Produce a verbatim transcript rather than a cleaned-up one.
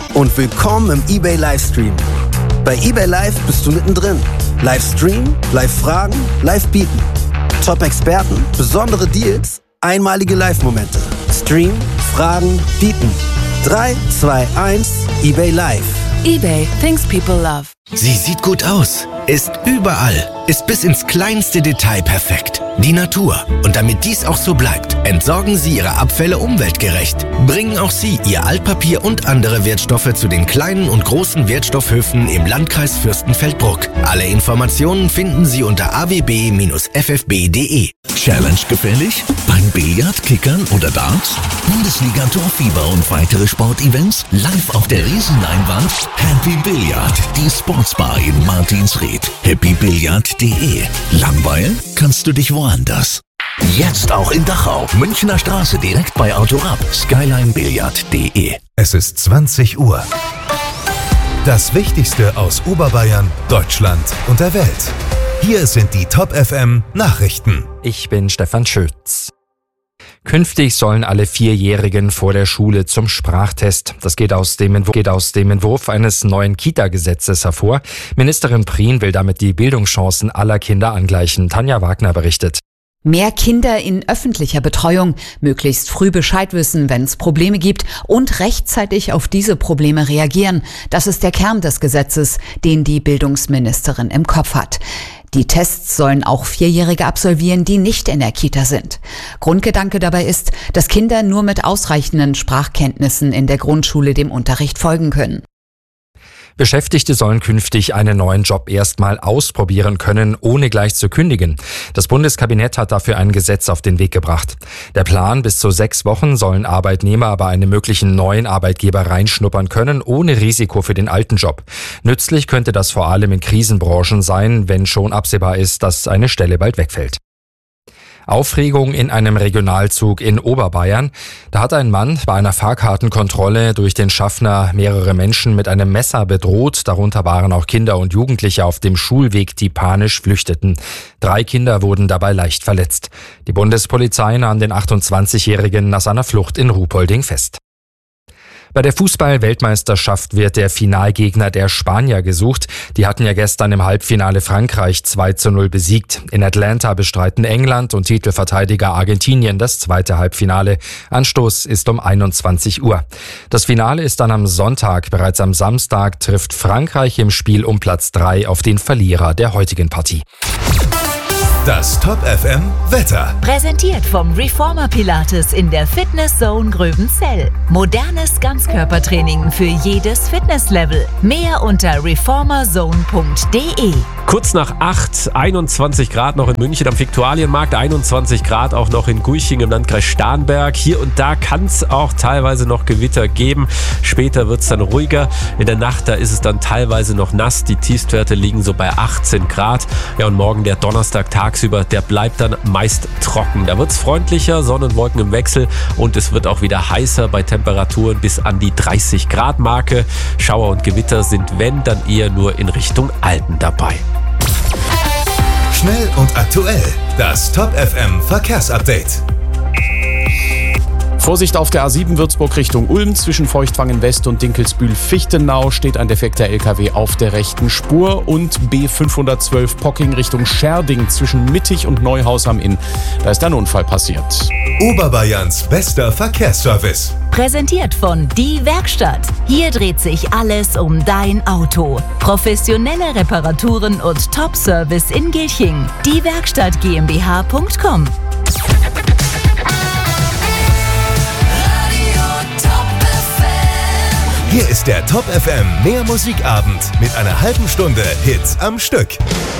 und willkommen im eBay Livestream. Bei eBay Live bist du mittendrin. Livestream, Live-Fragen, Live-Bieten. Top-Experten, besondere Deals, einmalige Live-Momente. Stream, Fragen, Bieten. drei, zwei, eins, eBay Live. eBay, things people love. Sie sieht gut aus, ist überall, ist bis ins kleinste Detail perfekt. Die Natur. Und damit dies auch so bleibt, entsorgen Sie Ihre Abfälle umweltgerecht. Bringen auch Sie Ihr Altpapier und andere Wertstoffe zu den kleinen und großen Wertstoffhöfen im Landkreis Fürstenfeldbruck. Alle Informationen finden Sie unter a w b Bindestrich f f b punkt d e. Challenge gefällig? Beim Billard, Kickern oder Darts? Bundesliga Torfieber und weitere Sportevents live auf der Riesenleinwand? Happy Billard, die Sportsbar in Martinsried. happy billard punkt d e. Langweilen? Kannst du dich woanders. Jetzt auch in Dachau, Münchner Straße direkt bei Autorab. skyline billard punkt d e. Es ist zwanzig Uhr. Das Wichtigste aus Oberbayern, Deutschland und der Welt. Hier sind die Top F M Nachrichten. Ich bin Stefan Schütz. Künftig sollen alle Vierjährigen vor der Schule zum Sprachtest. Das geht aus dem Entwurf, geht aus dem Entwurf eines neuen Kita-Gesetzes hervor. Ministerin Prien will damit die Bildungschancen aller Kinder angleichen. Tanja Wagner berichtet. Mehr Kinder in öffentlicher Betreuung, möglichst früh Bescheid wissen, wenn es Probleme gibt und rechtzeitig auf diese Probleme reagieren. Das ist der Kern des Gesetzes, den die Bildungsministerin im Kopf hat. Die Tests sollen auch Vierjährige absolvieren, die nicht in der Kita sind. Grundgedanke dabei ist, dass Kinder nur mit ausreichenden Sprachkenntnissen in der Grundschule dem Unterricht folgen können. Beschäftigte sollen künftig einen neuen Job erstmal ausprobieren können, ohne gleich zu kündigen. Das Bundeskabinett hat dafür ein Gesetz auf den Weg gebracht. Der Plan: bis zu sechs Wochen sollen Arbeitnehmer bei einem möglichen neuen Arbeitgeber reinschnuppern können, ohne Risiko für den alten Job. Nützlich könnte das vor allem in Krisenbranchen sein, wenn schon absehbar ist, dass eine Stelle bald wegfällt. Aufregung in einem Regionalzug in Oberbayern. Da hat ein Mann bei einer Fahrkartenkontrolle durch den Schaffner mehrere Menschen mit einem Messer bedroht. Darunter waren auch Kinder und Jugendliche auf dem Schulweg, die panisch flüchteten. Drei Kinder wurden dabei leicht verletzt. Die Bundespolizei nahm den achtundzwanzigjährigen nach seiner Flucht in Ruhpolding fest. Bei der Fußball-Weltmeisterschaft wird der Finalgegner der Spanier gesucht. Die hatten ja gestern im Halbfinale Frankreich zwei zu null besiegt. In Atlanta bestreiten England und Titelverteidiger Argentinien das zweite Halbfinale. Anstoß ist um einundzwanzig Uhr. Das Finale ist dann am Sonntag. Bereits am Samstag trifft Frankreich im Spiel um Platz drei auf den Verlierer der heutigen Partie. Das Top F M Wetter. Präsentiert vom Reformer Pilates in der Fitness Zone Gröbenzell. Modernes Ganzkörpertraining für jedes Fitnesslevel. Mehr unter reformerzone punkt d e. Kurz nach acht, einundzwanzig Grad noch in München am Viktualienmarkt, einundzwanzig Grad auch noch in Guiching im Landkreis Starnberg. Hier und da kann es auch teilweise noch Gewitter geben. Später wird es dann ruhiger. In der Nacht, da ist es dann teilweise noch nass. Die Tiefstwerte liegen so bei achtzehn Grad. Ja, und morgen der Donnerstag tagsüber, der bleibt dann meist trocken. Da wird es freundlicher, Sonne und Wolken im Wechsel und es wird auch wieder heißer bei Temperaturen bis an die dreißig Grad Marke. Schauer und Gewitter sind, wenn, dann eher nur in Richtung Alpen dabei. Schnell und aktuell. Das Top F M Verkehrsupdate. Vorsicht auf der A sieben Würzburg Richtung Ulm. Zwischen Feuchtwangen West und Dinkelsbühl-Fichtenau steht ein defekter L K W auf der rechten Spur. Und B fünfhundertzwölf Pocking Richtung Scherding zwischen Mittig und Neuhaus am Inn. Da ist ein Unfall passiert. Oberbayerns bester Verkehrsservice. Präsentiert von Die Werkstatt. Hier dreht sich alles um dein Auto. Professionelle Reparaturen und Top-Service in Gilching. Die Werkstatt GmbH punkt com. Hier ist der Top F M Mehr Musikabend mit einer halben Stunde Hits am Stück.